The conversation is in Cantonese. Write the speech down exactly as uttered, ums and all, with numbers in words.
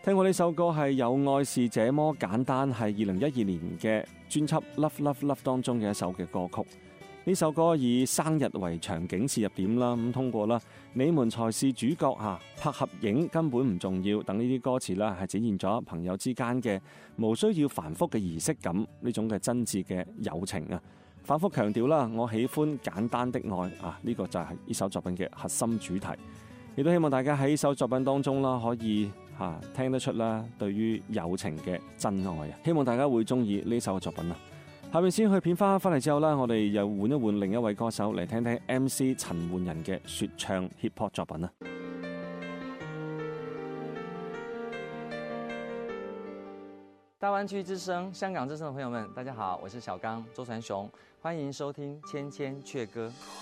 聽過呢首歌係有愛是這麼簡單，係二零一二年嘅專輯《Love Love Love》當中嘅一首嘅歌曲。呢首歌以生日為場景切入點啦，咁通過啦，你們才是主角嚇，拍合影根本唔重要，等呢啲歌詞啦係展現咗朋友之間嘅無需要繁複嘅儀式感，呢種嘅真摯嘅友情啊！反覆強調啦，我喜歡簡單的愛啊！呢個就係呢首作品嘅核心主題。亦都希望大家喺呢首作品當中啦，可以嚇聽得出啦，對於友情嘅真愛啊！希望大家會中意呢首作品啊！下面先去片花翻嚟之後啦，我哋又換一換另一位歌手嚟聽聽 M C 陳奐仁嘅說唱 hip hop 作品啊！ 大灣區之聲、香港之聲的朋友們，大家好，我是小剛周傳雄，歡迎收聽《千千闕歌》。